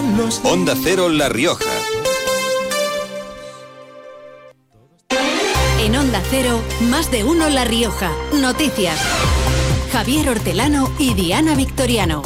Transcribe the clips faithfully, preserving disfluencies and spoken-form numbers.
Onda Cero La Rioja. En Onda Cero, más de uno La Rioja. Noticias. Javier Hortelano y Diana Victoriano.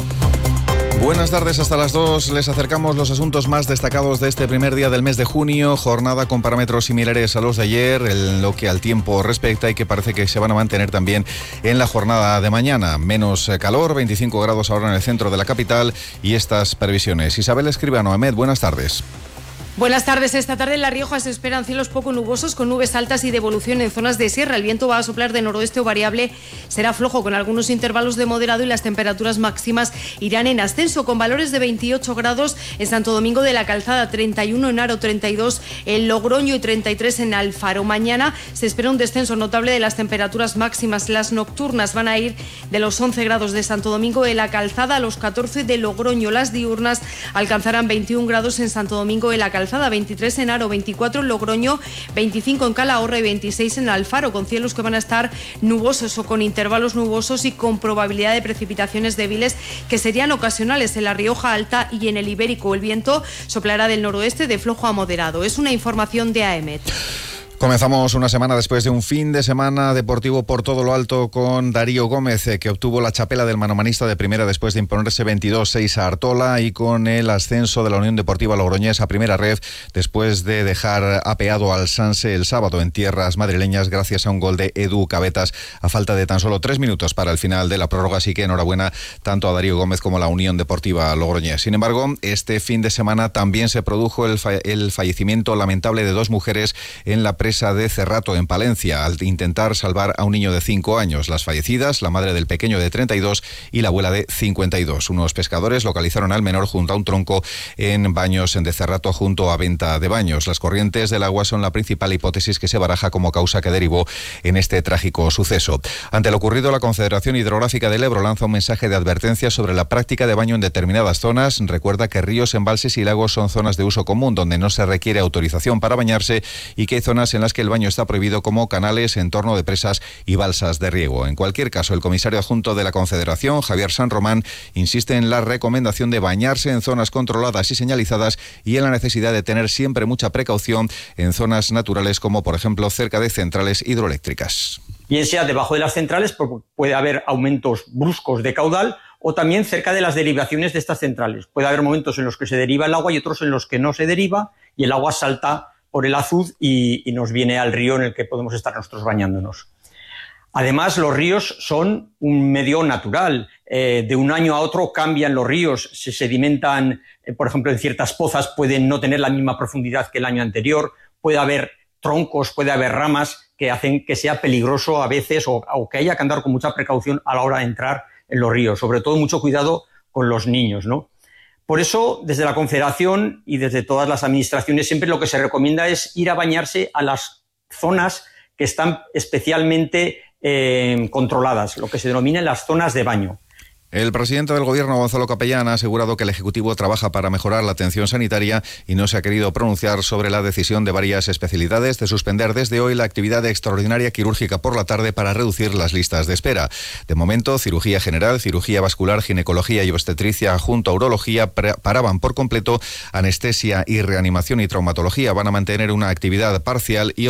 Buenas tardes, hasta las dos. Les acercamos los asuntos más destacados de este primer día del mes de junio. Jornada con parámetros similares a los de ayer, en lo que al tiempo respecta, y que parece que se van a mantener también en la jornada de mañana. Menos calor, veinticinco grados ahora en el centro de la capital, y estas previsiones. Isabel Escribano, Ahmed, buenas tardes. Buenas tardes. Esta tarde en La Rioja se esperan cielos poco nubosos con nubes altas y de evolución en zonas de sierra. El viento va a soplar de noroeste o variable, será flojo con algunos intervalos de moderado y las temperaturas máximas irán en ascenso con valores de veintiocho grados en Santo Domingo de la Calzada, treinta y uno en Haro, treinta y dos en Logroño y treinta y tres en Alfaro. Mañana se espera un descenso notable de las temperaturas máximas. Las nocturnas van a ir de los once grados de Santo Domingo de la Calzada a los catorce de Logroño. Las diurnas alcanzarán veintiún grados en Santo Domingo de la Calzada, veintitrés en Haro, veinticuatro en Logroño, veinticinco en Calahorra y veintiséis en Alfaro, con cielos que van a estar nubosos o con intervalos nubosos y con probabilidad de precipitaciones débiles que serían ocasionales en la Rioja Alta y en el Ibérico. El viento soplará del noroeste de flojo a moderado. Es una información de A E M E T. Comenzamos una semana después de un fin de semana deportivo por todo lo alto con Darío Gómez, que obtuvo la chapela del manomanista de primera después de imponerse veintidós seis a Artola, y con el ascenso de la Unión Deportiva Logroñés a primera red después de dejar apeado al Sanse el sábado en tierras madrileñas gracias a un gol de Edu Cabetas a falta de tan solo tres minutos para el final de la prórroga. Así que enhorabuena tanto a Darío Gómez como a la Unión Deportiva Logroñés. Sin embargo, este fin de semana también se produjo el, fa- el fallecimiento lamentable de dos mujeres en la presa de Cerrato, en Palencia, al intentar salvar a un niño de cinco años. Las fallecidas, la madre del pequeño de treinta y dos y la abuela de cincuenta y dos. Unos pescadores localizaron al menor junto a un tronco en Baños de Cerrato, junto a Venta de Baños. Las corrientes del agua son la principal hipótesis que se baraja como causa que derivó en este trágico suceso. Ante lo ocurrido, la Confederación Hidrográfica del Ebro lanza un mensaje de advertencia sobre la práctica de baño en determinadas zonas. Recuerda que ríos, embalses y lagos son zonas de uso común donde no se requiere autorización para bañarse, y que hay zonas en las que el baño está prohibido, como canales, entorno de presas y balsas de riego. En cualquier caso, el comisario adjunto de la Confederación, Javier San Román, insiste en la recomendación de bañarse en zonas controladas y señalizadas, y en la necesidad de tener siempre mucha precaución en zonas naturales, como por ejemplo cerca de centrales hidroeléctricas. Bien sea debajo de las centrales, porque puede haber aumentos bruscos de caudal, o también cerca de las derivaciones de estas centrales. Puede haber momentos en los que se deriva el agua y otros en los que no se deriva, y el agua salta por el azud y, y nos viene al río en el que podemos estar nosotros bañándonos. Además, los ríos son un medio natural. Eh, de un año a otro cambian los ríos, se sedimentan, eh, por ejemplo, en ciertas pozas pueden no tener la misma profundidad que el año anterior, puede haber troncos, puede haber ramas que hacen que sea peligroso a veces, o, o que haya que andar con mucha precaución a la hora de entrar en los ríos. Sobre todo, mucho cuidado con los niños, ¿no? Por eso, desde la Confederación y desde todas las administraciones, siempre lo que se recomienda es ir a bañarse a las zonas que están especialmente eh, controladas, lo que se denominan las zonas de baño. El presidente del Gobierno, Gonzalo Capellán, ha asegurado que el Ejecutivo trabaja para mejorar la atención sanitaria y no se ha querido pronunciar sobre la decisión de varias especialidades de suspender desde hoy la actividad extraordinaria quirúrgica por la tarde para reducir las listas de espera. De momento, cirugía general, cirugía vascular, ginecología y obstetricia junto a urología paraban por completo. Anestesia y reanimación y traumatología van a mantener una actividad parcial, y